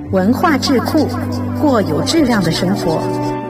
文化智库，过有质量的生活。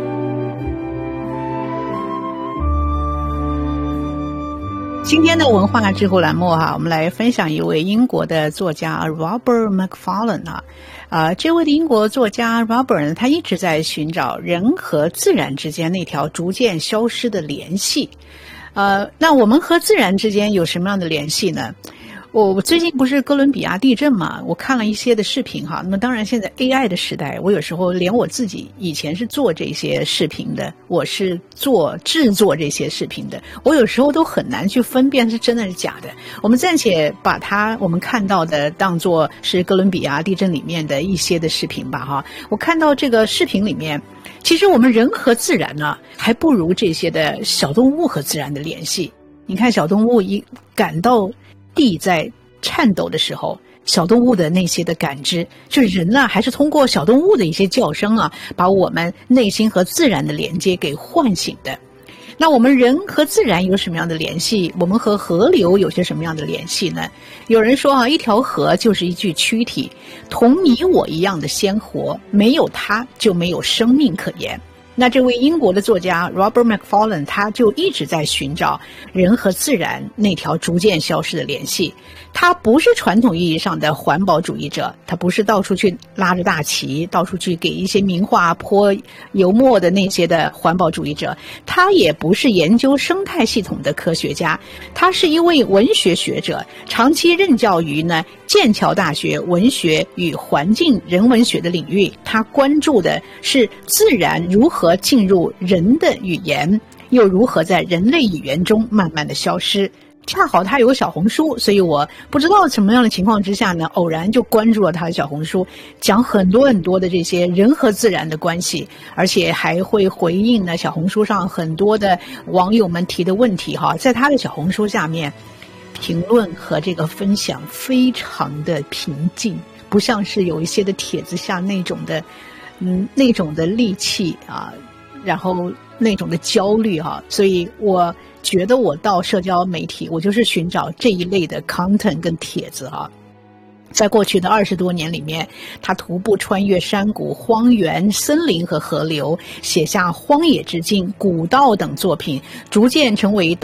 今天的文化智库栏目我们来分享一位英国的作家 Robert Macfarlane 这位的英国作家 Robert 呢，他一直在寻找人和自然之间那条逐渐消失的联系。那我们和自然之间有什么样的联系呢？我最近不是哥伦比亚地震嘛，我看了一些的视频那么当然现在 AI 的时代，我有时候连我自己以前是做这些视频的，我是制作这些视频的，我有时候都很难去分辨是真的是假的。我们暂且把我们看到的当作是哥伦比亚地震里面的一些的视频吧我看到这个视频里面，其实我们人和自然呢，还不如这些的小动物和自然的联系。你看小动物一感到地在颤抖的时候，小动物的那些的感知，就是人呢还是通过小动物的一些叫声把我们内心和自然的连接给唤醒的。那我们人和自然有什么样的联系？我们和河流有些什么样的联系呢？有人说一条河就是一具躯体，同你我一样的鲜活，没有它就没有生命可言。那这位英国的作家 Robert Macfarlane 他就一直在寻找人和自然那条逐渐消失的联系。他不是传统意义上的环保主义者，他不是到处去拉着大旗，到处去给一些名画泼油墨的那些的环保主义者，他也不是研究生态系统的科学家，他是一位文学学者，长期任教于剑桥大学文学与环境人文学的领域。他关注的是自然如何进入人的语言，又如何在人类语言中慢慢的消失。恰好他有个小红书，所以我不知道什么样的情况之下呢，偶然就关注了他的小红书，讲很多很多的这些人和自然的关系，而且还会回应小红书上很多的网友们提的问题在他的小红书下面评论和这个分享非常的平静，不像是有一些的帖子下那种的戾气然后那种的焦虑所以我觉得我到社交媒体，我就是寻找这一类的 content 跟帖子在过去的20多年里面，他徒步穿越山谷、荒原、森林和河流，写下《荒野之境》《古道》等作品，逐渐成为